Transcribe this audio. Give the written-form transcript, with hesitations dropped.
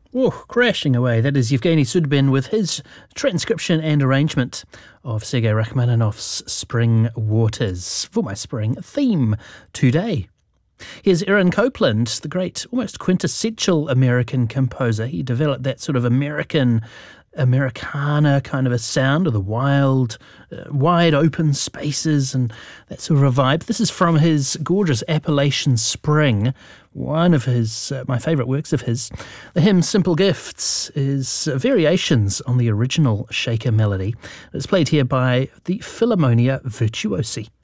Oh, crashing away. That is Yevgeny Sudbin with his transcription and arrangement of Sergei Rachmaninoff's Spring Waters for my spring theme today. Here's Aaron Copland, the great, almost quintessential American composer. He developed that sort of Americana kind of a sound, of the wild, wide open spaces and that sort of a vibe. This is from his gorgeous Appalachian Spring, one of his my favourite works of his. The hymn Simple Gifts is variations on the original Shaker melody. It's played here by the Philharmonia Virtuosi.